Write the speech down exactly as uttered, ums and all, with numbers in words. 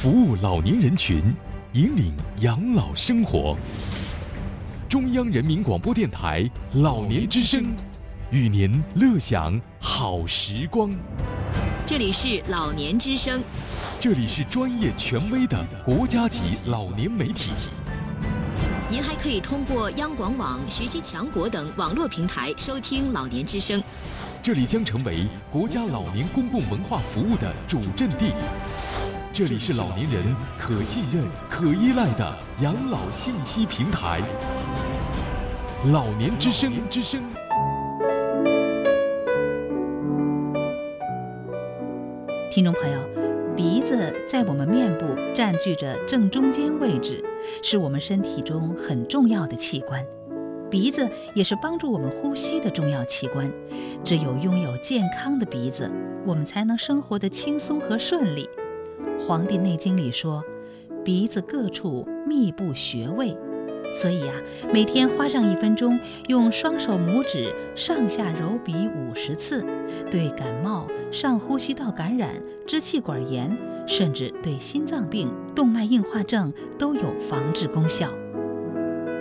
服务老年人群，引领养老生活。中央人民广播电台老年之声，与您乐享好时光。 这里是老年之声， 这里是专业权威的国家级老年媒体。 您还可以通过央广网、学习强国等网络平台收听老年之声。 这里将成为国家老年公共文化服务的主阵地。这里是老年人可信任、可依赖的养老信息平台。老年之声，之声。 听众朋友，鼻子在我们面部占据着正中间位置，是我们身体中很重要的器官。鼻子也是帮助我们呼吸的重要器官。只有拥有健康的鼻子，我们才能生活得轻松和顺利。《黄帝内经》里说，鼻子各处密布穴位，所以啊，每天花上一分钟，用双手拇指上下揉鼻五十次，对感冒、上呼吸道感染、支气管炎，甚至对心脏病、动脉硬化症都有防治功效。